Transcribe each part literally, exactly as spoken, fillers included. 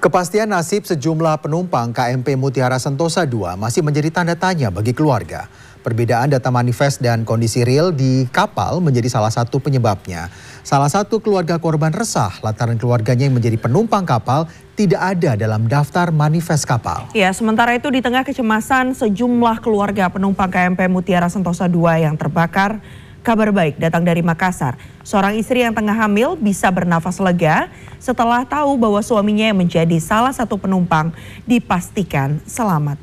Kepastian nasib sejumlah penumpang K M P Mutiara Sentosa dua masih menjadi tanda tanya bagi keluarga. Perbedaan data manifest dan kondisi real di kapal menjadi salah satu penyebabnya. Salah satu keluarga korban resah lantaran keluarganya yang menjadi penumpang kapal tidak ada dalam daftar manifest kapal. Ya, sementara itu di tengah kecemasan sejumlah keluarga penumpang K M P Mutiara Sentosa dua yang terbakar, kabar baik datang dari Makassar. Seorang istri yang tengah hamil bisa bernafas lega setelah tahu bahwa suaminya yang menjadi salah satu penumpang dipastikan selamat.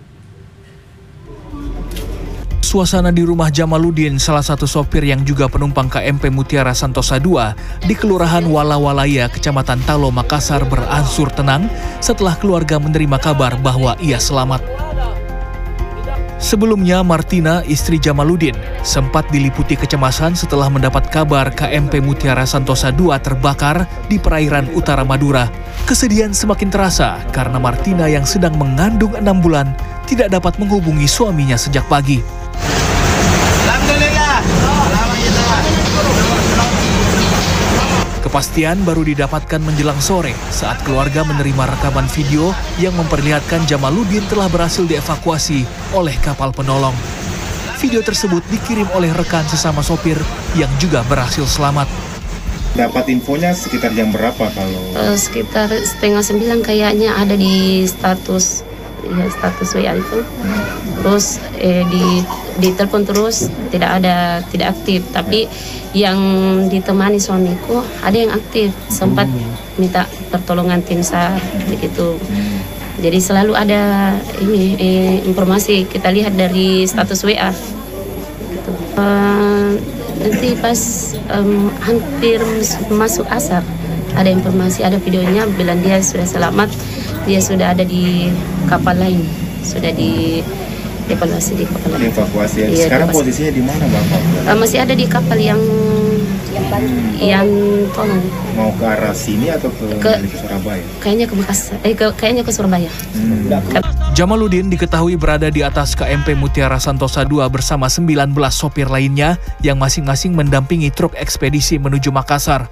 Suasana di rumah Jamaluddin, salah satu sopir yang juga penumpang K M P Mutiara Sentosa dua di Kelurahan Walawalaya, Kecamatan Talo, Makassar berangsur tenang setelah keluarga menerima kabar bahwa ia selamat. Sebelumnya, Martina, istri Jamaluddin, sempat diliputi kecemasan setelah mendapat kabar K M P Mutiara Sentosa dua terbakar di perairan utara Madura. Kesedihan semakin terasa karena Martina yang sedang mengandung enam bulan tidak dapat menghubungi suaminya sejak pagi. Kepastian baru didapatkan menjelang sore saat keluarga menerima rekaman video yang memperlihatkan Jamaluddin telah berhasil dievakuasi oleh kapal penolong. Video tersebut dikirim oleh rekan sesama sopir yang juga berhasil selamat. Dapat infonya sekitar jam berapa kalau? Uh, sekitar setengah sembilan kayaknya ada di status ya status W A itu. Terus eh, di ditelepon terus tidak ada tidak aktif, tapi yang ditemani suamiku ada yang aktif, sempat minta pertolongan tim SAR begitu. Jadi selalu ada ini eh, informasi kita lihat dari status W A gitu. Uh, nanti pas um, hampir masuk asar ada informasi, ada videonya bilang dia sudah selamat, dia sudah ada di kapal lain, sudah di evaluasi di kapal lain. Evakuasi. Iya, sekarang evakuasi. Posisinya di mana, Bapak? Uh, masih ada di kapal yang yang tolong. Mau ke arah sini atau ke, ke Surabaya? Kayaknya ke Makassar, eh ke, kayaknya ke Surabaya. Hmm. Jamaluddin diketahui berada di atas K M P Mutiara Sentosa dua bersama sembilan belas sopir lainnya yang masing-masing mendampingi truk ekspedisi menuju Makassar.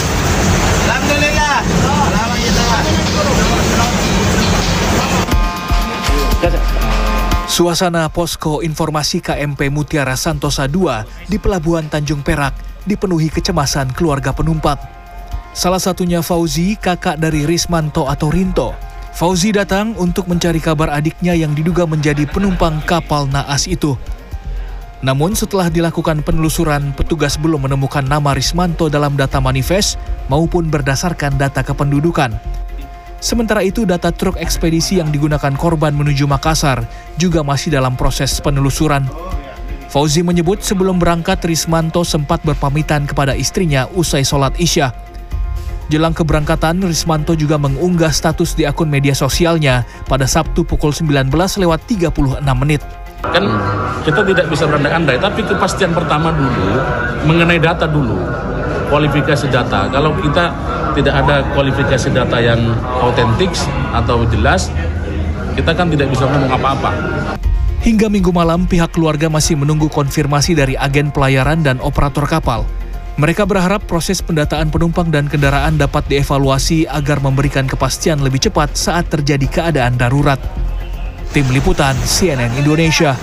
Suasana posko informasi K M P Mutiara Sentosa dua di Pelabuhan Tanjung Perak dipenuhi kecemasan keluarga penumpang. Salah satunya Fauzi, kakak dari Rismanto atau Rinto. Fauzi datang untuk mencari kabar adiknya yang diduga menjadi penumpang kapal naas itu. Namun setelah dilakukan penelusuran, petugas belum menemukan nama Rismanto dalam data manifest maupun berdasarkan data kependudukan. Sementara itu, data truk ekspedisi yang digunakan korban menuju Makassar juga masih dalam proses penelusuran. Fauzi menyebut sebelum berangkat, Rismanto sempat berpamitan kepada istrinya usai sholat Isya. Jelang keberangkatan, Rismanto juga mengunggah status di akun media sosialnya pada Sabtu pukul sembilan belas lewat tiga puluh enam menit. Kan kita tidak bisa berandai-andai, tapi kepastian pertama dulu mengenai data dulu, kualifikasi data. Kalau kita tidak ada kualifikasi data yang autentik atau jelas, kita kan tidak bisa ngomong apa-apa. Hingga minggu malam, pihak keluarga masih menunggu konfirmasi dari agen pelayaran dan operator kapal. Mereka berharap proses pendataan penumpang dan kendaraan dapat dievaluasi agar memberikan kepastian lebih cepat saat terjadi keadaan darurat. Tim Liputan C N N Indonesia.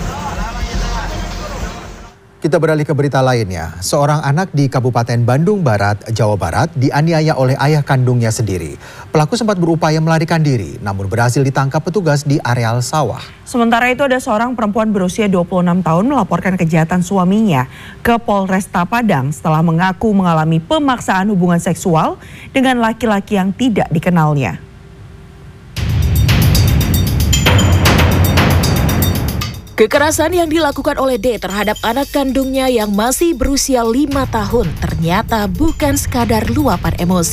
Kita beralih ke berita lainnya. Seorang anak di Kabupaten Bandung Barat, Jawa Barat dianiaya oleh ayah kandungnya sendiri. Pelaku sempat berupaya melarikan diri, namun berhasil ditangkap petugas di areal sawah. Sementara itu ada seorang perempuan berusia dua puluh enam tahun melaporkan kejahatan suaminya ke Polresta Padang setelah mengaku mengalami pemaksaan hubungan seksual dengan laki-laki yang tidak dikenalnya. Kekerasan yang dilakukan oleh D terhadap anak kandungnya yang masih berusia lima tahun ternyata bukan sekadar luapan emosi.